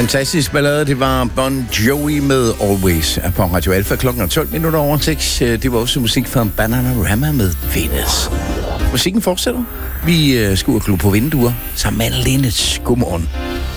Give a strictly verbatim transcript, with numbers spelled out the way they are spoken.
Fantastisk ballade, det var Bon Jovi med Always er på Radio Alpha klokken tolv minutter over seks. Det var også musik fra Bananarama med Venus. Musikken fortsætter. Vi skal ud og klue på vinduer sammen med Linnet. Godmorgen.